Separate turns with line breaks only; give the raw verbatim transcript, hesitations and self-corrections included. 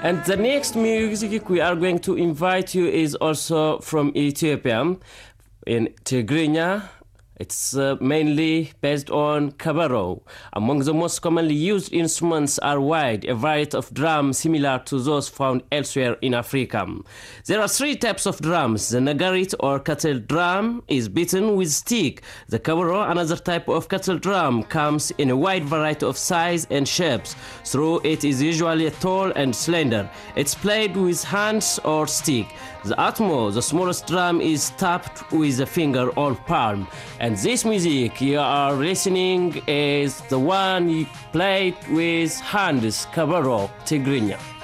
And the next music we are going to invite you is also from Ethiopia, in Tigrinya. It's uh, mainly based on kabaro. Among the most commonly used instruments are wide, a variety of drums similar to those found elsewhere in Africa. There are three types of drums. The nagarit or cattle drum is beaten with stick. The kabaro, another type of cattle drum, comes in a wide variety of size and shapes. Through it is usually tall and slender. It's played with hands or stick. The atmo, the smallest drum, is tapped with a finger or palm. And this music you are listening is the one played with hands, kabaro, Tigrinya.